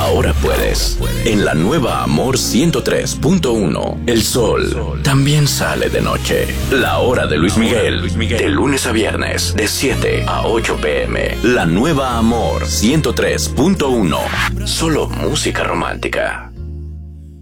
ahora puedes. En la nueva Amor 103.1, el sol también sale de noche. La hora de Luis Miguel, de lunes a viernes, de 7 a 8 p.m. La nueva Amor 103.1, solo música romántica.